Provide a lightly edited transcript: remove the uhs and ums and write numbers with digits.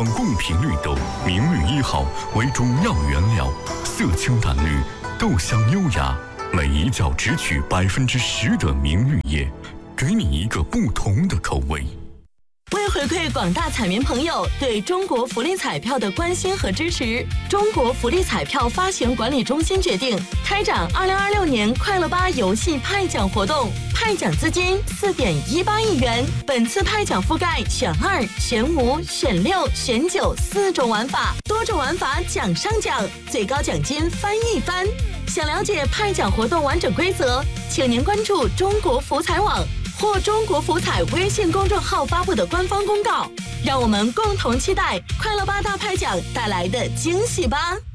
广贡品绿豆，明绿1号为主要原料，色清淡绿，豆香优雅，每一角只取10%的明绿叶，给你一个不同的口味。 为回馈广大彩民朋友对中国福利彩票的关心和支持，中国福利彩票发行管理中心决定开展2026年快乐吧游戏派奖活动，派奖资金4.18亿元。本次派奖覆盖选2、选5、选6、选94种玩法，多种玩法奖上奖，最高奖金翻一番。想了解派奖活动完整规则，请您关注中国福彩网或中国福彩微信公众号发布的官方公告，让我们共同期待快乐吧大派奖带来的惊喜吧。